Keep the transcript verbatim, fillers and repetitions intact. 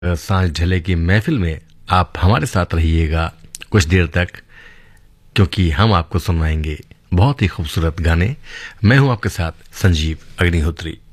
सांझ ढले की महफिल में आप हमारे साथ रहिएगा कुछ देर तक, क्योंकि हम आपको सुनवाएंगे बहुत ही खूबसूरत गाने। मैं हूं आपके साथ संजीव अग्निहोत्री।